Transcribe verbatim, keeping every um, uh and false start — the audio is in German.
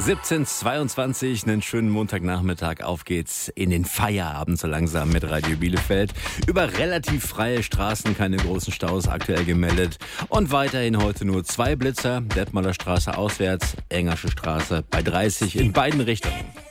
siebzehn Uhr zweiundzwanzig, einen schönen Montagnachmittag. Auf geht's in den Feierabend so langsam mit Radio Bielefeld. Über relativ freie Straßen, keine großen Staus aktuell gemeldet. Und weiterhin heute nur zwei Blitzer. Detmolder Straße auswärts, Engersche Straße bei dreißig in beiden Richtungen.